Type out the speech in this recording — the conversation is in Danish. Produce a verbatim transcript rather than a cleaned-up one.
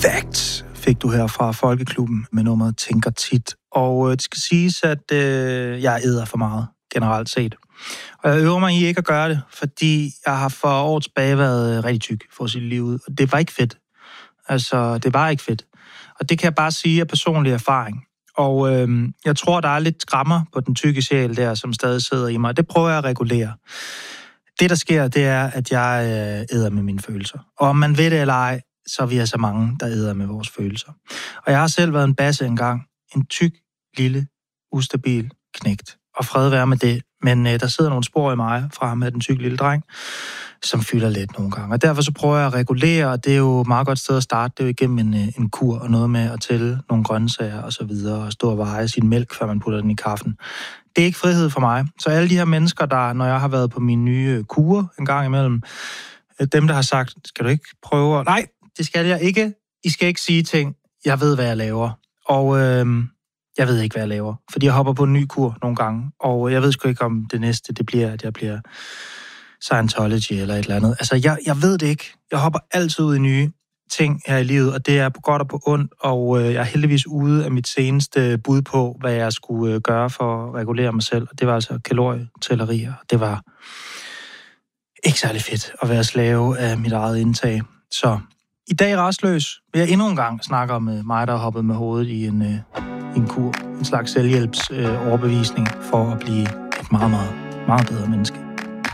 Facts fik du her fra Folkeklubben med nummeret Tænker Tit. Og øh, det skal siges, at øh, jeg æder for meget, generelt set. Og jeg øver mig i ikke at gøre det, fordi jeg har for år tilbage været øh, rigtig tyk for sit liv ud. Og det var ikke fedt. Altså, det var ikke fedt. Og det kan jeg bare sige af personlig erfaring. Og øh, jeg tror, der er lidt skrammer på den tykke sjæl der, som stadig sidder i mig. Det prøver jeg at regulere. Det, der sker, det er, at jeg øh, æder med mine følelser. Og om man ved det eller ej, så er vi altså mange, der æder med vores følelser. Og jeg har selv været en basse engang. En tyk, lille, ustabil knægt. Og fred være med det. Men øh, der sidder nogle spor i mig fra ham med den tykke lille dreng, som fylder lidt nogle gange. Og derfor så prøver jeg at regulere, og det er jo et meget godt sted at starte. Det er jo igennem en, en kur og noget med at tælle nogle grøntsager og så videre, og stå og veje sin mælk, før man putter den i kaffen. Det er ikke frihed for mig. Så alle de her mennesker, der, når jeg har været på mine nye kurer en gang imellem, dem, der har sagt, skal du ikke prøve? Nej, det skal jeg ikke. I skal ikke sige ting. Jeg ved, hvad jeg laver. Og øh, jeg ved ikke, hvad jeg laver. Fordi jeg hopper på en ny kur nogle gange. Og jeg ved sgu ikke, om det næste, det bliver, at jeg bliver Scientology eller et eller andet. Altså, jeg, jeg ved det ikke. Jeg hopper altid ud i nye ting her i livet, og det er på godt og på ondt, og øh, jeg er heldigvis ude af mit seneste bud på, hvad jeg skulle øh, gøre for at regulere mig selv. Og det var altså kalorietællerier. Det var ikke særlig fedt at være slave af mit eget indtag. Så i dag restløs vil jeg endnu en gang snakke om øh, mig, der har hoppet med hovedet i en, øh, en kur. En slags selvhjælps øh, overbevisning for at blive et meget, meget, meget bedre menneske.